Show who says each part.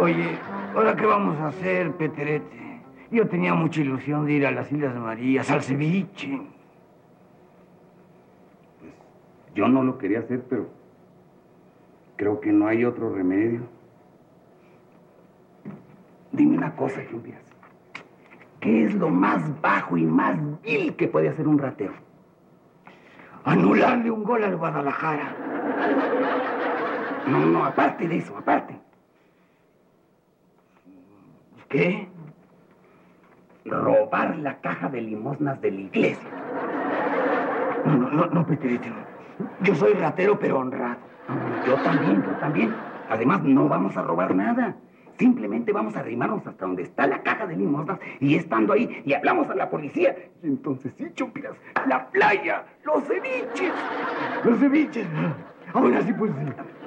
Speaker 1: Oye, ¿ahora qué vamos a hacer, Peterete? Yo tenía mucha ilusión de ir a las Islas Marías, al ceviche.
Speaker 2: Pues yo no lo quería hacer, pero creo que no hay otro remedio. Dime una cosa, Lluvias. ¿Qué es lo más bajo y más vil que puede hacer un ratero?
Speaker 1: Anularle un gol al Guadalajara.
Speaker 2: No, aparte de eso, aparte.
Speaker 1: ¿Qué?
Speaker 2: Robar la caja de limosnas de la iglesia.
Speaker 1: No, Peterete, no. Yo soy ratero, pero honrado.
Speaker 2: Yo también. Además, no vamos a robar nada. Simplemente vamos a arrimarnos hasta donde está la caja de limosnas y estando ahí, y hablamos a la policía. Y entonces sí, Chumpiras, la playa, los ceviches.
Speaker 1: Los ceviches. Ahora sí, pues sí.